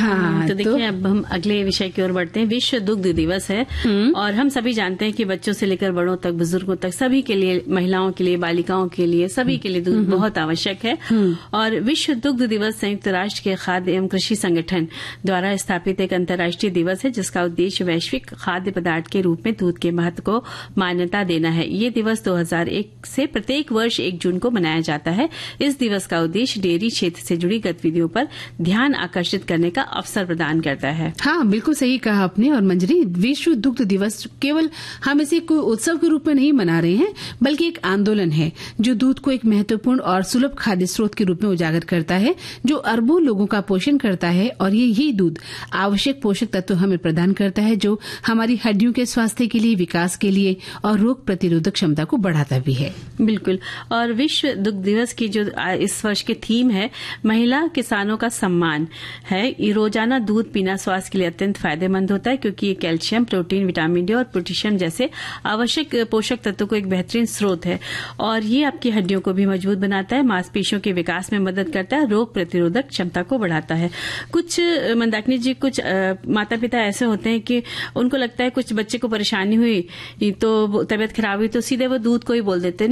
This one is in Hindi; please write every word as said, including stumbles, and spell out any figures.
हाँ, तो देखिए अब हम अगले विषय की ओर बढ़ते हैं। विश्व दुग्ध दिवस है और हम सभी जानते हैं कि बच्चों से लेकर बड़ों तक, बुजुर्गों तक, सभी के लिए, महिलाओं के लिए, बालिकाओं के लिए, सभी के लिए दूध बहुत आवश्यक है। और विश्व दुग्ध दिवस संयुक्त राष्ट्र के खाद्य एवं कृषि संगठन द्वारा स्थापित एक अंतर्राष्ट्रीय दिवस है जिसका उद्देश्य वैश्विक खाद्य पदार्थ के रूप में दूध के महत्व को मान्यता देना है। ये दिवस दो हज़ार एक से प्रत्येक वर्ष एक जून को मनाया जाता है। इस दिवस का उद्देश्य डेयरी क्षेत्र से जुड़ी गतिविधियों पर ध्यान आकर्षित करने का अवसर प्रदान करता है। हाँ, बिल्कुल सही कहा आपने। और मंजरी, विश्व दुग्ध दिवस केवल हम इसे कोई उत्सव के रूप में नहीं मना रहे हैं, बल्कि एक आंदोलन है जो दूध को एक महत्वपूर्ण और सुलभ खाद्य स्रोत के रूप में उजागर करता है, जो अरबों लोगों का पोषण करता है। और ये यही दूध आवश्यक पोषक तत्व हमें प्रदान करता है जो हमारी हड्डियों के स्वास्थ्य के लिए, विकास के लिए और रोग प्रतिरोधक क्षमता को बढ़ाता भी है। बिल्कुल। और विश्व दुग्ध दिवस की जो इस वर्ष की थीम है, महिला किसानों का सम्मान है। ये रोजाना दूध पीना स्वास्थ्य के लिए अत्यंत फायदेमंद होता है क्योंकि ये कैल्शियम, प्रोटीन, विटामिन डी और पोटेशियम जैसे आवश्यक पोषक तत्वों को एक बेहतरीन स्रोत है। और ये आपकी हड्डियों को भी मजबूत बनाता है, मांसपेशियों के विकास में मदद करता है, रोग प्रतिरोधक क्षमता को बढ़ाता है। कुछ मंदाकिनी जी, कुछ माता पिता ऐसे होते हैं कि उनको लगता है कुछ बच्चे को परेशानी हुई तो तबियत खराब हुई तो सीधे वो दूध को ही बोल देते हैं,